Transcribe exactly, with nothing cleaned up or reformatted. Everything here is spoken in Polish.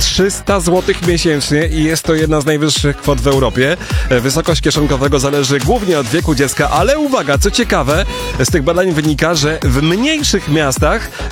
trzysta złotych miesięcznie i jest to jedna z najwyższych kwot w Europie. Wysokość kieszonkowego zależy głównie od wieku dziecka, ale uwaga, co ciekawe, z tych badań wynika, że w mniejszych miastach